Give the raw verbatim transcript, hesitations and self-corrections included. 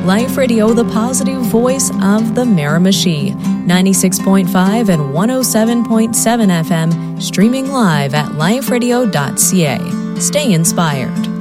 Life Radio, the positive voice of the Miramichi. ninety-six point five and one oh seven point seven F M, streaming live at life radio dot c a. Stay inspired.